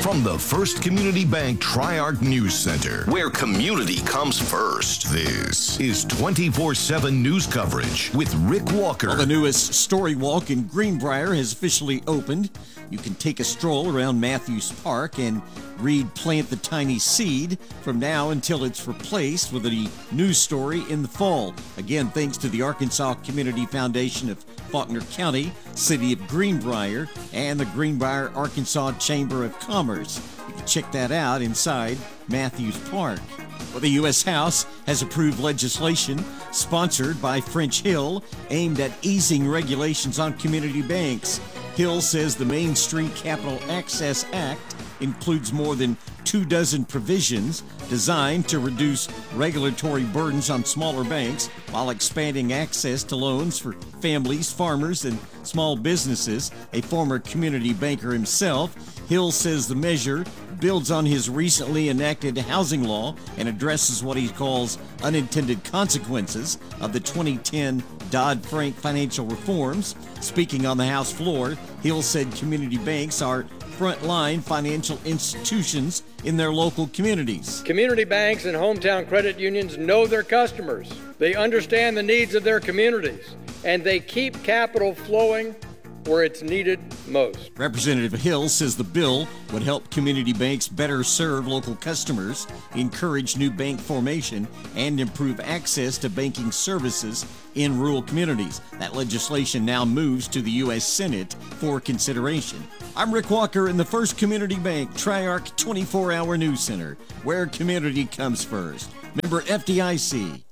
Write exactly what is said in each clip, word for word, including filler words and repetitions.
From the First Community Bank Tri-Arc News Center, where community comes first, this is twenty-four seven news coverage with Rick Walker. Well, the newest Story Walk in Greenbrier has officially opened. You can take a stroll around Matthews Park and read Plant the Tiny Seed from now until it's replaced with a news story in the fall. Again, thanks to the Arkansas Community Foundation of Faulkner County, City of Greenbrier, and the Greenbrier, Arkansas Chamber of Commerce. You can check that out inside Matthews Park. Well, the U S House has approved legislation sponsored by French Hill aimed at easing regulations on community banks. Hill says the Main Street Capital Access Act includes more than two dozen provisions designed to reduce regulatory burdens on smaller banks while expanding access to loans for families, farmers, and small businesses. A former community banker himself, Hill says the measure builds on his recently enacted housing law and addresses what he calls unintended consequences of the twenty ten Dodd-Frank financial reforms. Speaking on the House floor, Hill said community banks are frontline financial institutions in their local communities. Community banks and hometown credit unions know their customers. They understand the needs of their communities, and they keep capital flowing where it's needed most. Representative Hill says the bill would help community banks better serve local customers, encourage new bank formation, and improve access to banking services in rural communities. That legislation now moves to the U S Senate for consideration. I'm Rick Walker in the First Community Bank Tri-Arc twenty-four hour News Center, where community comes first. Member F D I C.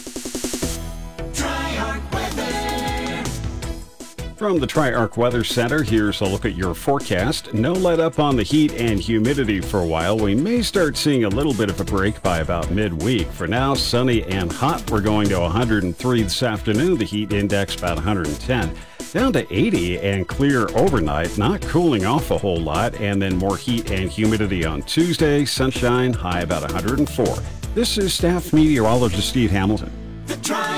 From the Tri-Arc Weather Center, here's a look at your forecast. No let up on the heat and humidity for a while. We may start seeing a little bit of a break by about midweek. For now, sunny and hot. We're going to one hundred three this afternoon. The heat index about one hundred ten. Down to eighty and clear overnight. Not cooling off a whole lot. And then more heat and humidity on Tuesday. Sunshine, high about one hundred four. This is staff meteorologist Steve Hamilton. The Tri-